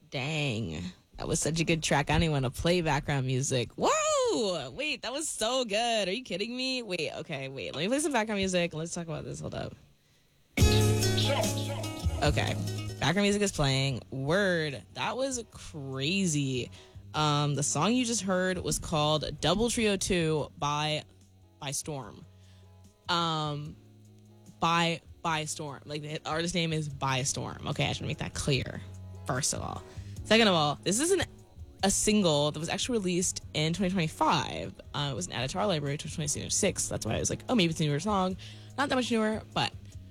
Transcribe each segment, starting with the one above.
Dang. That was such a good track. I don't even want to play background music. Whoa! Wait, that was so good. Are you kidding me? Wait, okay, wait. Let me play some background music. Let's talk about this. Hold up. Okay. Background music is playing. Word. That was crazy. The song you just heard was called Double Trio 2 by Storm. By Storm. Like, the artist name is By Storm. Okay, I should make that clear, first of all. Second of all, this isn't a single that was actually released in 2025. It was added to our library to 2026. That's why I was like, oh, maybe it's a newer song. Not that much newer, but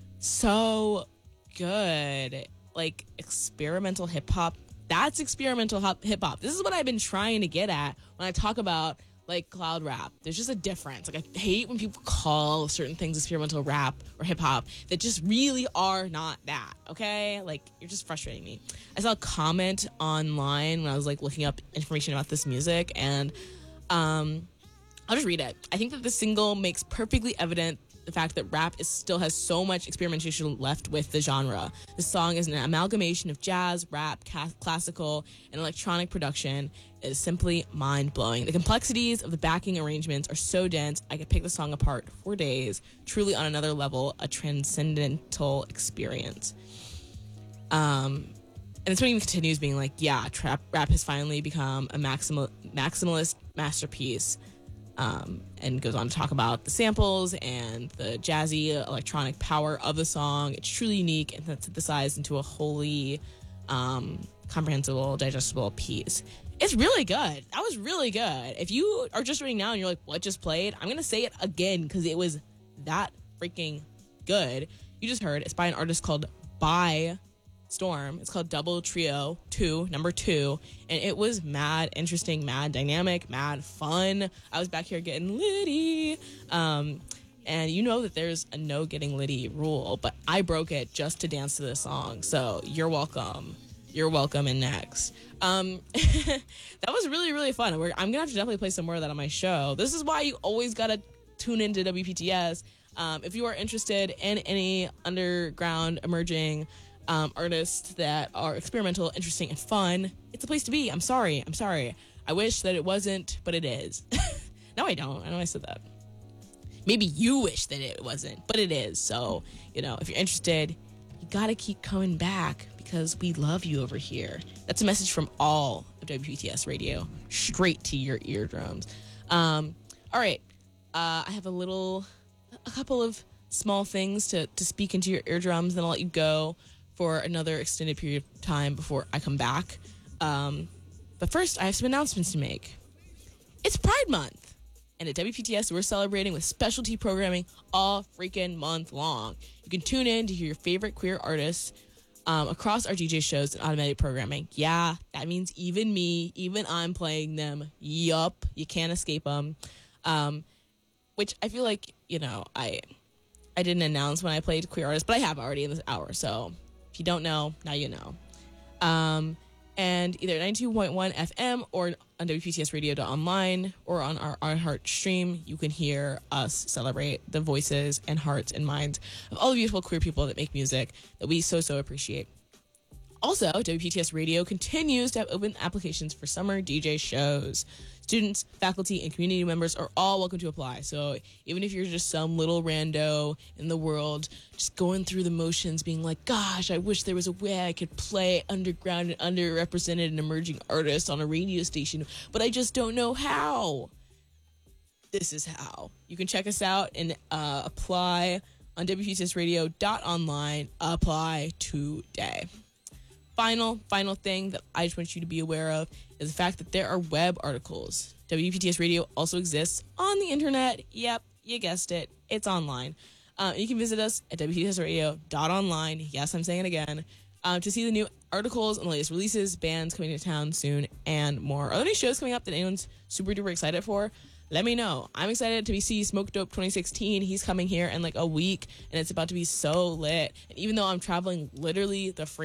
so good. Like, experimental hip-hop. That's experimental hip-hop. This is what I've been trying to get at when I talk about, like, cloud rap. There's just a difference. Like, I hate when people call certain things experimental rap or hip-hop that just really are not that, okay? Like, you're just frustrating me. I saw a comment online when I was, like, looking up information about this music, and I'll just read it. I think that the single makes perfectly evident the fact that rap still has so much experimentation left with the genre. The song is an amalgamation of jazz, rap, classical, and electronic production. It is simply mind-blowing. The complexities of the backing arrangements are so dense, I could pick the song apart for days. Truly on another level, a transcendental experience. And this one even continues being like, yeah, rap has finally become a maximalist masterpiece. And goes on to talk about the samples and the jazzy electronic power of the song. It's truly unique and that's synthesized into a wholly comprehensible, digestible piece. It's really good. That was really good. If you are just reading now and you're like, what just played? I'm going to say it again because it was that freaking good. You just heard it's by an artist called By Storm. It's called Double Trio 2, number 2, and it was mad interesting, mad dynamic, mad fun. I was back here getting litty, and you know that there's a no getting litty rule, but I broke it just to dance to this song, so you're welcome. You're welcome. And next, that was really, really fun. I'm gonna have to definitely play some more of that on my show. This is why you always gotta tune into WPTS. If you are interested in any underground emerging artists that are experimental, interesting, and fun, it's a place to be. I'm sorry. I wish that it wasn't, but it is. No, I don't. I know I said that. Maybe you wish that it wasn't, but it is. So, if you're interested, you gotta keep coming back because we love you over here. That's a message from all of WPTS Radio, straight to your eardrums. All right. I have a couple of small things to speak into your eardrums, then I'll let you go for another extended period of time before I come back. But first, I have some announcements to make. It's Pride Month, and at WPTS, we're celebrating with specialty programming all freaking month long. You can tune in to hear your favorite queer artists across our DJ shows and automatic programming. Yeah, that means even me, even I'm playing them. Yup, you can't escape them. Which I feel like, I didn't announce when I played queer artists, but I have already in this hour, so if you don't know, now you know. And either 92.1 FM or on WPTSradio.online or on our iHeart stream, you can hear us celebrate the voices and hearts and minds of all the beautiful queer people that make music that we so appreciate. Also, WPTS Radio continues to have open applications for summer DJ shows. Students, faculty, and community members are all welcome to apply. So even if you're just some little rando in the world, just going through the motions, being like, gosh, I wish there was a way I could play underground and underrepresented and emerging artists on a radio station, but I just don't know how. This is how. You can check us out and apply on WPTSradio.online. Apply today. Final thing that I just want you to be aware of is the fact that there are web articles. WPTS Radio also exists on the internet. Yep, you guessed it. It's online. You can visit us at WPTSradio.online. Yes, I'm saying it again. To see the new articles and the latest releases, bands coming to town soon, and more. Are there any shows coming up that anyone's super duper excited for? Let me know. I'm excited to see Smoke Dope 2016. He's coming here in like a week, and it's about to be so lit. And even though I'm traveling literally the